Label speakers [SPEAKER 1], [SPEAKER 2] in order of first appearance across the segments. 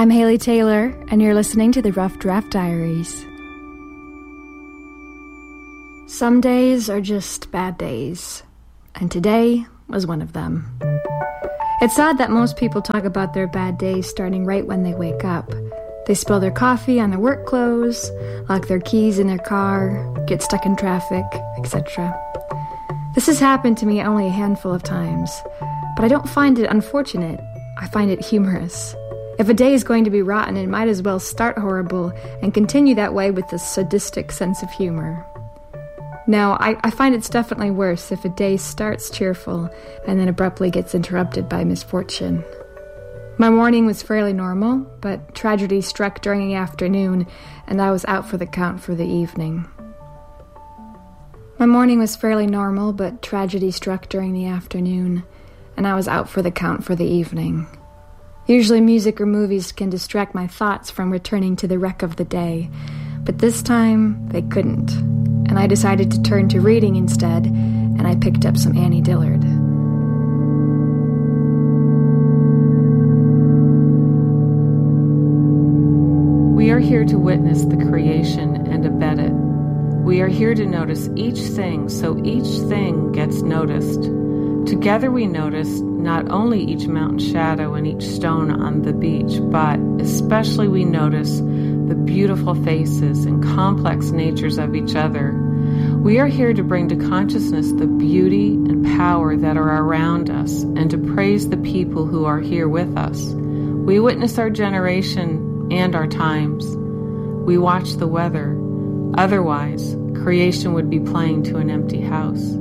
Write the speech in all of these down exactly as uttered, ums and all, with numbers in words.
[SPEAKER 1] I'm Haley Taylor, and you're listening to the Rough Draft Diaries. Some days are just bad days, and today was one of them. It's odd that most people talk about their bad days starting right when they wake up. They spill their coffee on their work clothes, lock their keys in their car, get stuck in traffic, et cetera. This has happened to me only a handful of times, but I don't find it unfortunate. I find it humorous. If a day is going to be rotten, it might as well start horrible and continue that way with a sadistic sense of humor. No, I, I find it's definitely worse if a day starts cheerful and then abruptly gets interrupted by misfortune. My morning was fairly normal, but tragedy struck during the afternoon, and I was out for the count for the evening. My morning was fairly normal, but tragedy struck during the afternoon, and I was out for the count for the evening. Usually music or movies can distract my thoughts from returning to the wreck of the day, but this time they couldn't, and I decided to turn to reading instead, and I picked up some Annie Dillard.
[SPEAKER 2] We are here to witness the creation and abet it. We are here to notice each thing so each thing gets noticed. Together we notice not only each mountain shadow and each stone on the beach, but especially we notice the beautiful faces and complex natures of each other. We are here to bring to consciousness the beauty and power that are around us and to praise the people who are here with us. We witness our generation and our times. We watch the weather. Otherwise, creation would be playing to an empty house.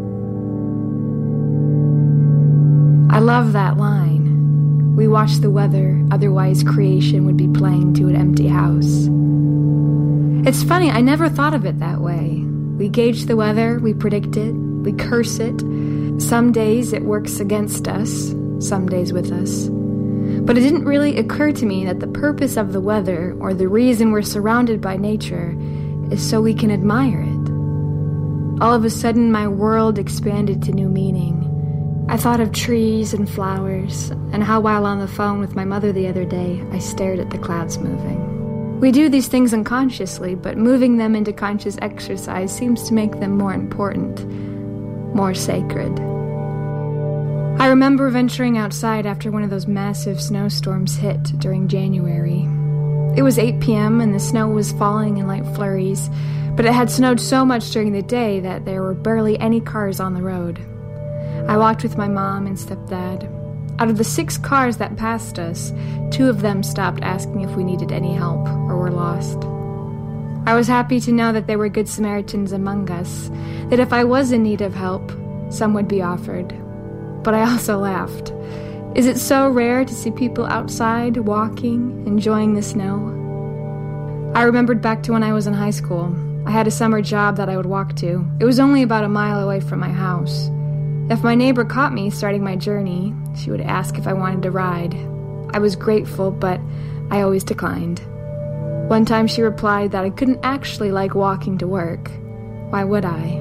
[SPEAKER 1] I love that line. We watch the weather, otherwise creation would be playing to an empty house. It's funny, I never thought of it that way. We gauge the weather, we predict it, we curse it. Some days it works against us, some days with us. But it didn't really occur to me that the purpose of the weather, or the reason we're surrounded by nature, is so we can admire it. All of a sudden, my world expanded to new meaning. I thought of trees and flowers, and how while on the phone with my mother the other day, I stared at the clouds moving. We do these things unconsciously, but moving them into conscious exercise seems to make them more important, more sacred. I remember venturing outside after one of those massive snowstorms hit during January. It was eight p.m. and the snow was falling in light flurries, but it had snowed so much during the day that there were barely any cars on the road. I walked with my mom and stepdad. Out of the six cars that passed us, two of them stopped asking if we needed any help or were lost. I was happy to know that there were good Samaritans among us, that if I was in need of help, some would be offered. But I also laughed. Is it so rare to see people outside, walking, enjoying the snow? I remembered back to when I was in high school. I had a summer job that I would walk to. It was only about a mile away from my house. If my neighbor caught me starting my journey, she would ask if I wanted to ride. I was grateful, but I always declined. One time she replied that I couldn't actually like walking to work. Why would I?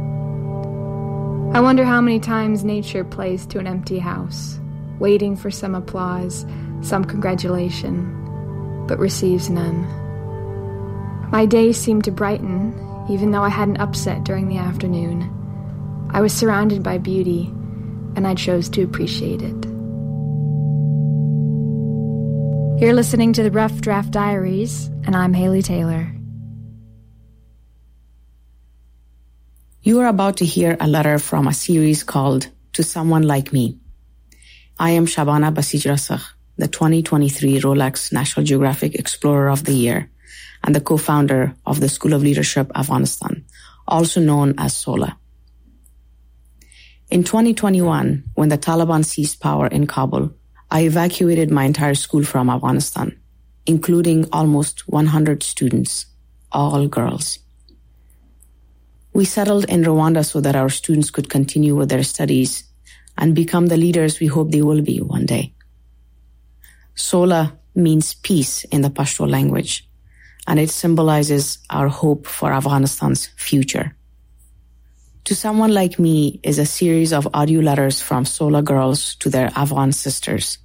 [SPEAKER 1] I wonder how many times nature plays to an empty house, waiting for some applause, some congratulation, but receives none. My day seemed to brighten, even though I had an upset during the afternoon. I was surrounded by beauty, and I chose to appreciate it. You're listening to the Rough Draft Diaries, and I'm Haley Taylor.
[SPEAKER 3] You are about to hear a letter from a series called To Someone Like Me. I am Shabana Basij Rasakh, the twenty twenty-three Rolex National Geographic Explorer of the Year and the co-founder of the School of Leadership Afghanistan, also known as SOLA. In twenty twenty-one, when the Taliban seized power in Kabul, I evacuated my entire school from Afghanistan, including almost one hundred students, all girls. We settled in Rwanda so that our students could continue with their studies and become the leaders we hope they will be one day. SOLA means peace in the Pashto language, and it symbolizes our hope for Afghanistan's future. To Someone Like Me is a series of audio letters from SOLA girls to their Afghan sisters,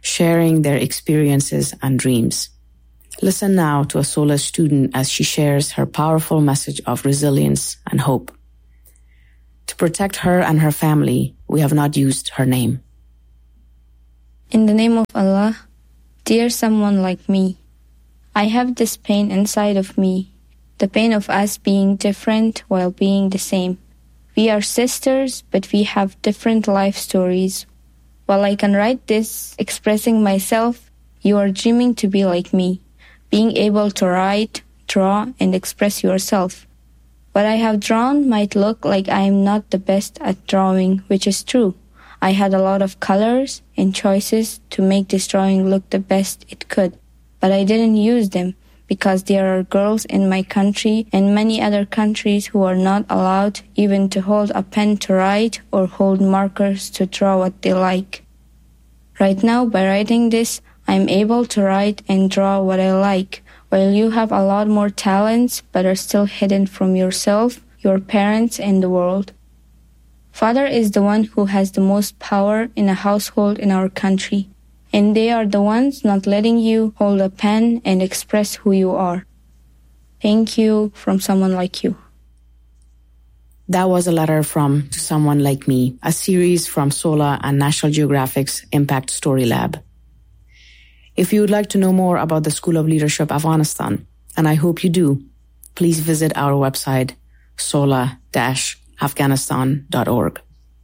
[SPEAKER 3] sharing their experiences and dreams. Listen now to a Sola student as she shares her powerful message of resilience and hope. To protect her and her family, we have not used her name.
[SPEAKER 4] In the name of Allah, dear someone like me, I have this pain inside of me, the pain of us being different while being the same. We are sisters, but we have different life stories. While I can write this expressing myself, you are dreaming to be like me, being able to write, draw, and express yourself. What I have drawn might look like I am not the best at drawing, which is true. I had a lot of colors and choices to make this drawing look the best it could, but I didn't use them because there are girls in my country and many other countries who are not allowed even to hold a pen to write or hold markers to draw what they like. Right now, by writing this, I'm able to write and draw what I like, while you have a lot more talents but are still hidden from yourself, your parents, and the world. Father is the one who has the most power in a household in our country, and they are the ones not letting you hold a pen and express who you are. Thank you from someone like you.
[SPEAKER 3] That was a letter from To Someone Like Me, a series from Sola and National Geographic's Impact Story Lab. If you would like to know more about the School of Leadership Afghanistan, and I hope you do, please visit our website, sola dash afghanistan dot org.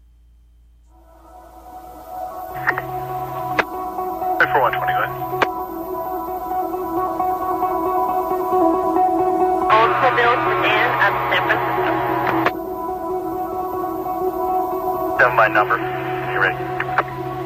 [SPEAKER 5] four one twenty, go ahead.
[SPEAKER 6] Old Seville Sedan up San Francisco.
[SPEAKER 5] Seven by number. You ready?